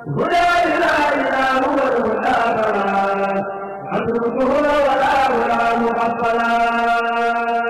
هدى لا إله هو الهدى أتركه ولا مغفلا